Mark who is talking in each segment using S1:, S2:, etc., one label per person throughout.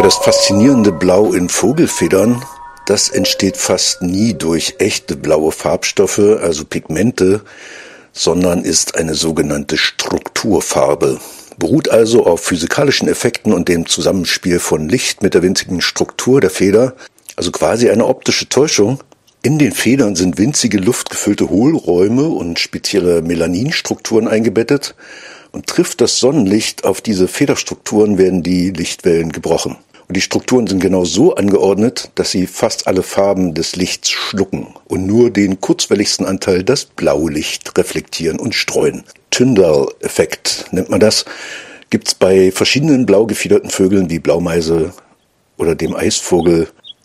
S1: Das faszinierende Blau in Vogelfedern, das entsteht fast nie durch echte blaue Farbstoffe, also Pigmente, sondern ist eine sogenannte Strukturfarbe. Beruht also auf physikalischen Effekten und dem Zusammenspiel von Licht mit der winzigen Struktur der Feder, also quasi eine optische Täuschung. In den Federn sind winzige luftgefüllte Hohlräume und spezielle Melaninstrukturen eingebettet, und trifft das Sonnenlicht auf diese Federstrukturen, werden die Lichtwellen gebrochen. Und die Strukturen sind genau so angeordnet, dass sie fast alle Farben des Lichts schlucken und nur den kurzwelligsten Anteil, das Blaulicht, reflektieren und streuen. Tyndall-Effekt nennt man das. Gibt's bei verschiedenen blau gefiederten Vögeln wie Blaumeise oder dem Eisvogel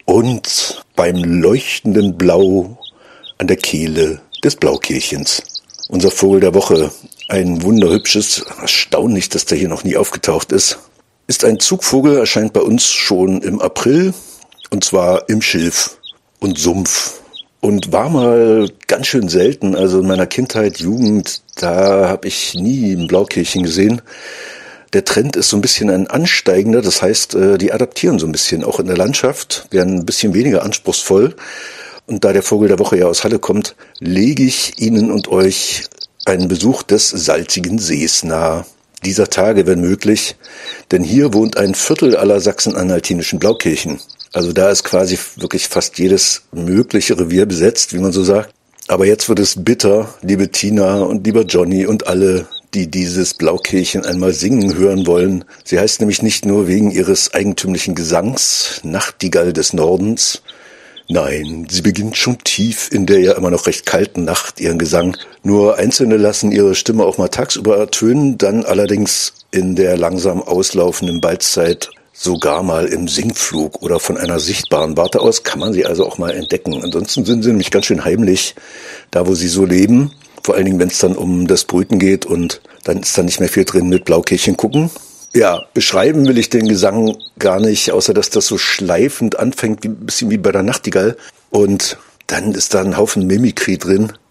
S1: und beim leuchtenden Blau an der Kehle des Blaukehlchens. Unser Vogel der Woche, ein wunderhübsches, erstaunlich, dass der hier noch nie aufgetaucht ist ein Zugvogel, erscheint bei uns schon im April, und zwar im Schilf und Sumpf. Und war mal ganz schön selten, also in meiner Kindheit, Jugend, da habe ich nie ein Blaukehlchen gesehen. Der Trend ist so ein bisschen ein ansteigender, das heißt, die adaptieren so ein bisschen, auch in der Landschaft, werden ein bisschen weniger anspruchsvoll. Und da der Vogel der Woche ja aus Halle kommt, lege ich Ihnen und euch einen Besuch des salzigen Sees nahe. Dieser Tage, wenn möglich, denn hier wohnt ein Viertel aller sachsen-anhaltinischen Blaukehlchen. Also da ist quasi wirklich fast jedes mögliche Revier besetzt, wie man so sagt. Aber jetzt wird es bitter, liebe Tina und lieber Johnny und alle, die dieses Blaukehlchen einmal singen hören wollen. Sie heißt nämlich nicht nur wegen ihres eigentümlichen Gesangs, Nachtigall des Nordens. Nein, sie beginnt schon tief in der ja immer noch recht kalten Nacht ihren Gesang. Nur Einzelne lassen ihre Stimme auch mal tagsüber ertönen, dann allerdings in der langsam auslaufenden Balzzeit sogar mal im Singflug oder von einer sichtbaren Warte aus kann man sie also auch mal entdecken. Ansonsten sind sie nämlich ganz schön heimlich, da wo sie so leben. Vor allen Dingen, wenn es dann um das Brüten geht und dann ist da nicht mehr viel drin mit Blaukehlchen gucken. Ja, beschreiben will ich den Gesang gar nicht, außer dass das so schleifend anfängt, ein bisschen wie bei der Nachtigall. Und dann ist da ein Haufen Mimikry drin.